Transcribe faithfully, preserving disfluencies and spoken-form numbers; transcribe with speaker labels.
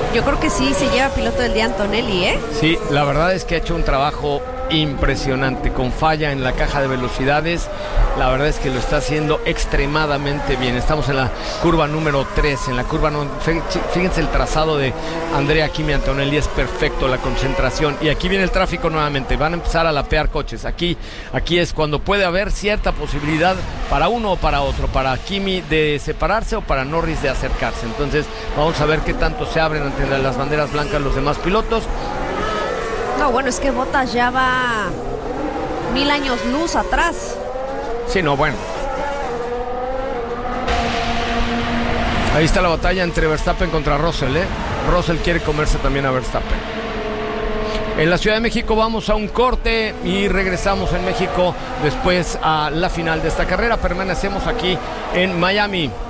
Speaker 1: Yo creo que sí se lleva piloto del día Antonelli, ¿eh?
Speaker 2: Sí, la verdad es que ha hecho un trabajo impresionante, con falla en la caja de velocidades. La verdad es que lo está haciendo extremadamente bien. Estamos en la curva número tres, en la curva no, fíjense el trazado de Andrea Kimi Antonelli, es perfecto, la concentración, y aquí viene el tráfico nuevamente, van a empezar a lapear coches. Aquí, aquí es cuando puede haber cierta posibilidad para uno o para otro, para Kimi de separarse o para Norris de acercarse. Entonces vamos a ver qué tanto se abren ante las banderas blancas los demás pilotos.
Speaker 1: No, bueno, es que Bottas ya va mil años luz atrás.
Speaker 2: Sí, no, bueno. Ahí está la batalla entre Verstappen contra Russell, ¿eh? Russell quiere comerse también a Verstappen. En la Ciudad de México vamos a un corte y regresamos en México después a la final de esta carrera. Permanecemos aquí en Miami.